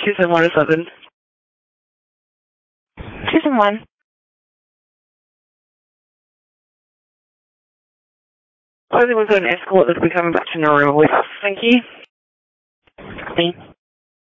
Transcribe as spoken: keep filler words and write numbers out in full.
two seven one seven. two seven one. I think we've got an escort that'll be coming back to Nauru with us. Thank you. Thank you.